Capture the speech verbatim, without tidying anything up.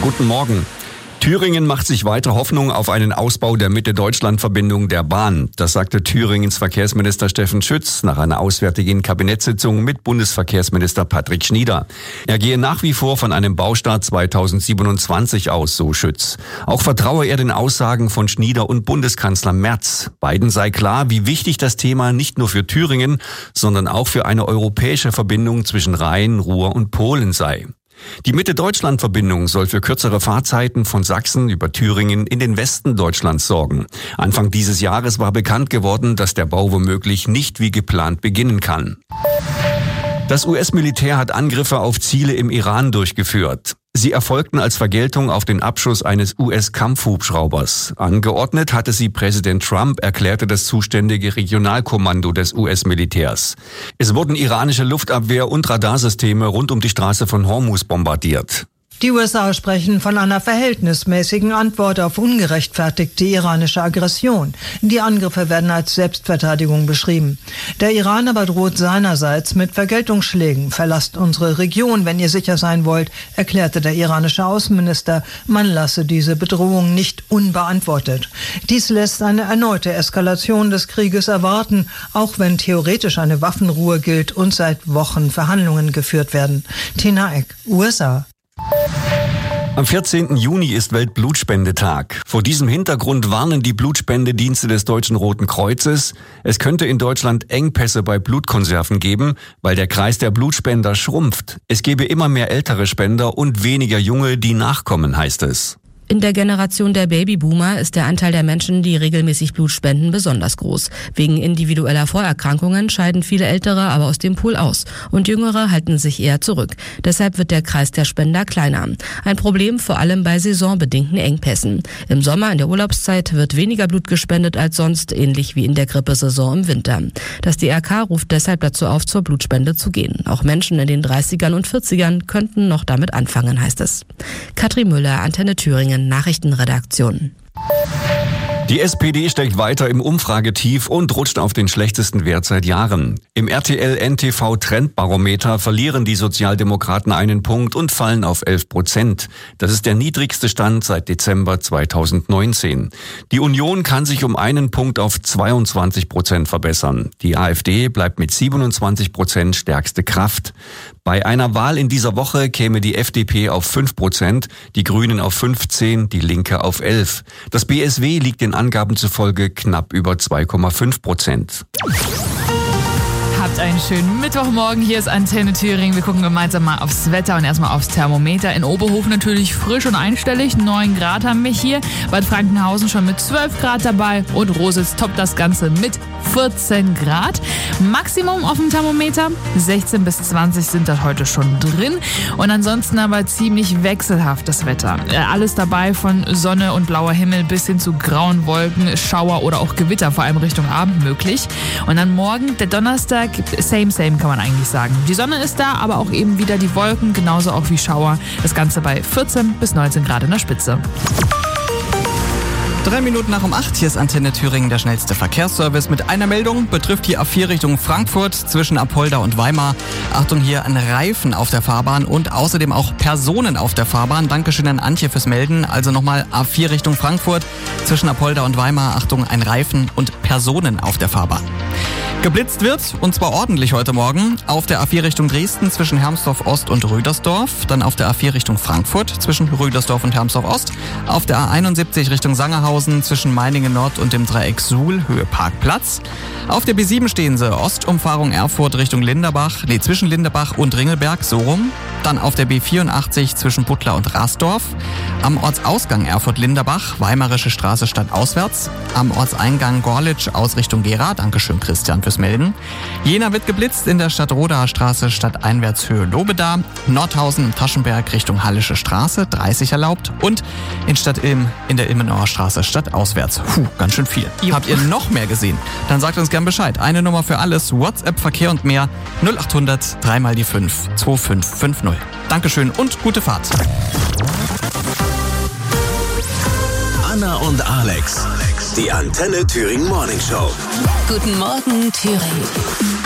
Guten Morgen. Thüringen macht sich weiter Hoffnung auf einen Ausbau der Mitte-Deutschland-Verbindung der Bahn. Das sagte Thüringens Verkehrsminister Steffen Schütz nach einer auswärtigen Kabinettssitzung mit Bundesverkehrsminister Patrick Schnieder. Er gehe nach wie vor von einem Baustart zweitausendsiebenundzwanzig aus, so Schütz. Auch vertraue er den Aussagen von Schnieder und Bundeskanzler Merz. Beiden sei klar, wie wichtig das Thema nicht nur für Thüringen, sondern auch für eine europäische Verbindung zwischen Rhein, Ruhr und Polen sei. Die Mitte-Deutschland-Verbindung soll für kürzere Fahrzeiten von Sachsen über Thüringen in den Westen Deutschlands sorgen. Anfang dieses Jahres war bekannt geworden, dass der Bau womöglich nicht wie geplant beginnen kann. Das U S-Militär hat Angriffe auf Ziele im Iran durchgeführt. Sie erfolgten als Vergeltung auf den Abschuss eines U S-Kampfhubschraubers. Angeordnet hatte sie Präsident Trump, erklärte das zuständige Regionalkommando des U S-Militärs. Es wurden iranische Luftabwehr- und Radarsysteme rund um die Straße von Hormuz bombardiert. Die U S A sprechen von einer verhältnismäßigen Antwort auf ungerechtfertigte iranische Aggression. Die Angriffe werden als Selbstverteidigung beschrieben. Der Iran aber droht seinerseits mit Vergeltungsschlägen. Verlasst unsere Region, wenn ihr sicher sein wollt, erklärte der iranische Außenminister. Man lasse diese Bedrohung nicht unbeantwortet. Dies lässt eine erneute Eskalation des Krieges erwarten, auch wenn theoretisch eine Waffenruhe gilt und seit Wochen Verhandlungen geführt werden. Tina Eck, U S A. Am vierzehnten Juni ist Weltblutspendetag. Vor diesem Hintergrund warnen die Blutspendedienste des Deutschen Roten Kreuzes, es könnte in Deutschland Engpässe bei Blutkonserven geben, weil der Kreis der Blutspender schrumpft. Es gebe immer mehr ältere Spender und weniger junge, die nachkommen, heißt es. In der Generation der Babyboomer ist der Anteil der Menschen, die regelmäßig Blut spenden, besonders groß. Wegen individueller Vorerkrankungen scheiden viele Ältere aber aus dem Pool aus und Jüngere halten sich eher zurück. Deshalb wird der Kreis der Spender kleiner. Ein Problem vor allem bei saisonbedingten Engpässen. Im Sommer in der Urlaubszeit wird weniger Blut gespendet als sonst, ähnlich wie in der Grippesaison im Winter. Das D R K ruft deshalb dazu auf, zur Blutspende zu gehen. Auch Menschen in den dreißigern und vierzigern könnten noch damit anfangen, heißt es. Katrin Müller, Antenne Thüringen, Nachrichtenredaktion. Die S P D steckt weiter im Umfragetief und rutscht auf den schlechtesten Wert seit Jahren. Im R T L N T V Trendbarometer verlieren die Sozialdemokraten einen Punkt und fallen auf elf Prozent. Das ist der niedrigste Stand seit Dezember zweitausendneunzehn. Die Union kann sich um einen Punkt auf zweiundzwanzig Prozent verbessern. Die A f D bleibt mit siebenundzwanzig Prozent stärkste Kraft. Bei einer Wahl in dieser Woche käme die F D P auf fünf Prozent, die Grünen auf fünfzehn, die Linke auf elf. Das B S W liegt den Angaben zufolge knapp über zwei Komma fünf Prozent. Habt einen schönen Mittwochmorgen. Hier ist Antenne Thüringen. Wir gucken gemeinsam mal aufs Wetter und erstmal aufs Thermometer. In Oberhofen natürlich frisch und einstellig. neun Grad haben wir hier. Bad Frankenhausen schon mit zwölf Grad dabei. Und Rositz toppt das Ganze mit vierzehn Grad. Maximum auf dem Thermometer. sechzehn bis zwanzig sind das heute schon drin. Und ansonsten aber ziemlich wechselhaft das Wetter. Alles dabei von Sonne und blauer Himmel bis hin zu grauen Wolken, Schauer oder auch Gewitter, vor allem Richtung Abend möglich. Und dann morgen, der Donnerstag, same, same kann man eigentlich sagen. Die Sonne ist da, aber auch eben wieder die Wolken, genauso auch wie Schauer. Das Ganze bei vierzehn bis neunzehn Grad in der Spitze. Drei Minuten nach um acht, hier ist Antenne Thüringen, der schnellste Verkehrsservice. Mit einer Meldung betrifft die A vier Richtung Frankfurt zwischen Apolda und Weimar. Achtung, hier ein Reifen auf der Fahrbahn und außerdem auch Personen auf der Fahrbahn. Dankeschön an Antje fürs Melden. Also nochmal A vier Richtung Frankfurt zwischen Apolda und Weimar. Achtung, ein Reifen und Personen auf der Fahrbahn. Geblitzt wird, und zwar ordentlich heute Morgen, auf der A vier Richtung Dresden zwischen Hermsdorf Ost und Rüdersdorf, dann auf der A vier Richtung Frankfurt zwischen Rüdersdorf und Hermsdorf Ost, auf der A einundsiebzig Richtung Sangerhausen zwischen Meiningen Nord und dem Dreieck Suhl, Höhe Parkplatz. Auf der B sieben stehen sie, Ostumfahrung Erfurt Richtung Linderbach, nee, zwischen Linderbach und Ringelberg, so rum. Dann auf der B vierundachtzig zwischen Butler und Rasdorf. Am Ortsausgang Erfurt-Linderbach, Weimarische Straße stadtauswärts. Am Ortseingang Gorlitz aus Richtung Gera, dankeschön Christian fürs Melden. Jena wird geblitzt in der Stadtrodaer Straße stadteinwärts Höhe Lobeda. Nordhausen im Taschenberg Richtung Hallische Straße, dreißig erlaubt. Und in Stadt Ilm in der Ilmenauer Straße stadtauswärts. Puh, ganz schön viel. Jo. Habt ihr noch mehr gesehen? Dann sagt uns gern Bescheid. Eine Nummer für alles, WhatsApp, Verkehr und mehr. null achthundert drei mal die fünf zwei fünf fünf null. Dankeschön und gute Fahrt. Anna und Alex, die Antenne Thüringen Morning Show. Guten Morgen, Thüringen.